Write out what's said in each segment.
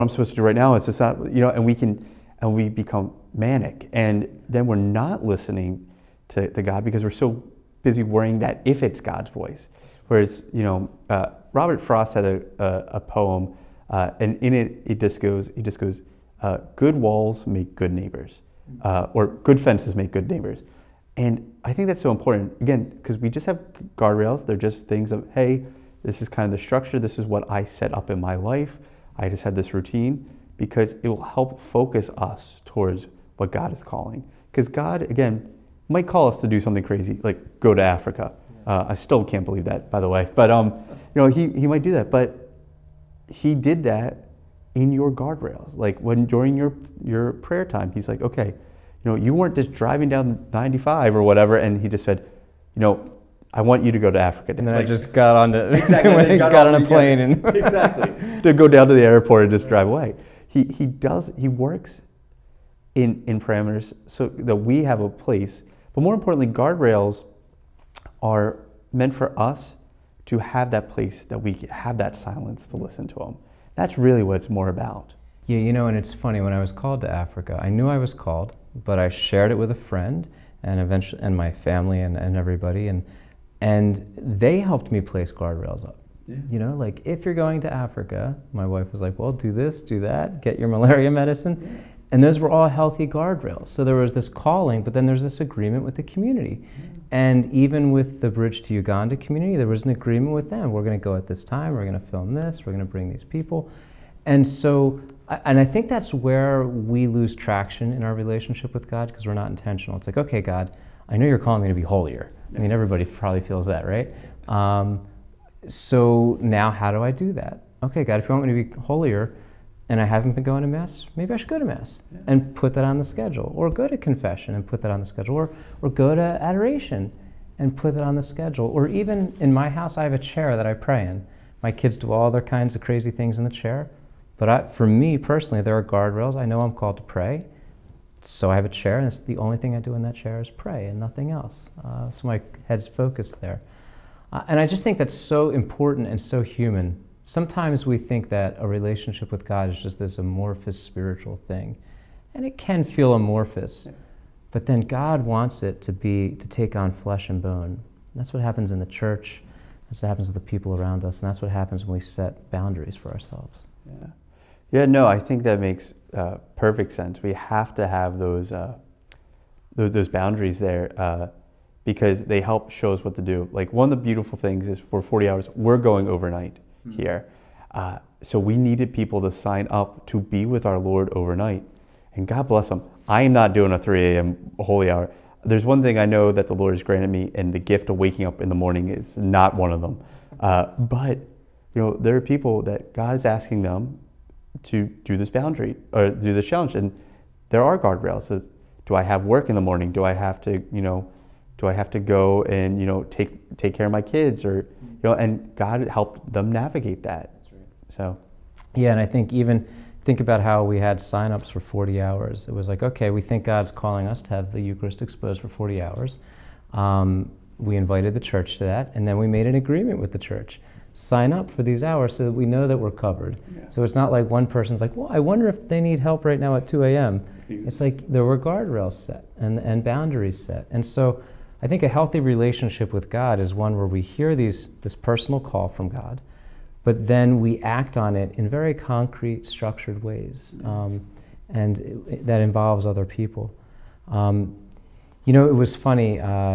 I'm supposed to do right now. It's just not, and we become manic, and then we're not listening to God because we're so busy worrying that if it's God's voice. Whereas, Robert Frost had a poem, and in it, he just goes, good walls make good neighbors, or good fences make good neighbors. And I think that's so important, again, because we just have guardrails. They're just things of, hey, this is kind of the structure. This is what I set up in my life. I just had this routine, because it will help focus us towards what God is calling. Because God, again, might call us to do something crazy, like go to Africa. I still can't believe that, by the way. But he might do that. But he did that in your guardrails. Like during your prayer time, he's like, okay, you weren't just driving down 95 or whatever, and he just said, I want you to go to Africa. And then I just got on exactly, got on a plane and exactly to go down to the airport and just drive away. He works in parameters so that we have a place. But more importantly, guardrails are meant for us to have that place that we have that silence to listen to them. That's really what it's more about. Yeah, and it's funny, when I was called to Africa, I knew I was called, but I shared it with a friend and eventually, and my family and everybody, and they helped me place guardrails up. Yeah. Like, if you're going to Africa, my wife was like, well, do this, do that, get your malaria medicine. Yeah. And those were all healthy guardrails. So there was this calling, but then there's this agreement with the community. Yeah. And even with the Bridge to Uganda community, there was an agreement with them. We're going to go at this time, we're going to film this, we're going to bring these people. And so, and I think that's where we lose traction in our relationship with God, because we're not intentional. It's like, okay, God, I know you're calling me to be holier. I mean, everybody probably feels that, right? So now how do I do that? Okay, God, if you want me to be holier and I haven't been going to Mass, maybe I should go to Mass and put that on the schedule. Or go to confession and put that on the schedule. Or go to adoration and put that on the schedule. Or even in my house, I have a chair that I pray in. My kids do all other kinds of crazy things in the chair. But for me personally, there are guardrails. I know I'm called to pray. So I have a chair, and it's the only thing I do in that chair is pray and nothing else. So my head's focused there. And I just think that's so important and so human. Sometimes we think that a relationship with God is just this amorphous spiritual thing. And it can feel amorphous. But then God wants it to take on flesh and bone. And that's what happens in the church. That's what happens with the people around us. And that's what happens when we set boundaries for ourselves. Yeah. Yeah, no, I think that makes perfect sense. We have to have those boundaries there because they help show us what to do. Like, one of the beautiful things is for 40 hours, we're going overnight here. So we needed people to sign up to be with our Lord overnight. And God bless them. I am not doing a 3 a.m. holy hour. There's one thing I know that the Lord has granted me, and the gift of waking up in the morning is not one of them. But there are people that God is asking them to do this boundary or do this challenge, and there are guardrails. So, do I have work in the morning? Do I have to go and take care of my kids, or and God helped them navigate that. That's right. So, yeah, and I think even think about how we had sign-ups for 40 hours. It was like, okay, we think God's calling us to have the Eucharist exposed for 40 hours. We invited the church to that, and then we made an agreement with the church. Sign up for these hours so that we know that we're covered. Yeah. So it's not like one person's like, well, I wonder if they need help right now at 2 a.m. It's like there were guardrails set and boundaries set. And so I think a healthy relationship with God is one where we hear this personal call from God, but then we act on it in very concrete, structured ways. That involves other people. It was funny.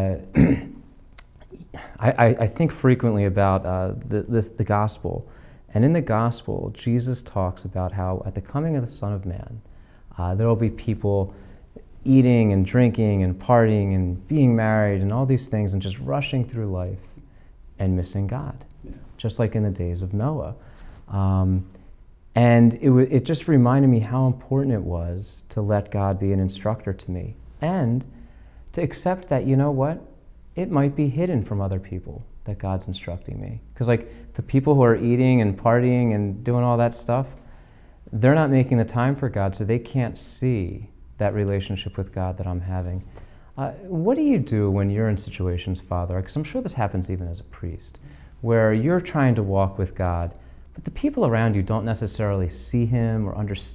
I think frequently about the gospel. And in the gospel, Jesus talks about how at the coming of the Son of Man, there will be people eating and drinking and partying and being married and all these things and just rushing through life and missing God, just like in the days of Noah. And it just reminded me how important it was to let God be an instructor to me and to accept that, it might be hidden from other people that God's instructing me. Because the people who are eating and partying and doing all that stuff, they're not making the time for God, so they can't see that relationship with God that I'm having. What do you do when you're in situations, Father, because I'm sure this happens even as a priest, where you're trying to walk with God, But the people around you don't necessarily see him or understand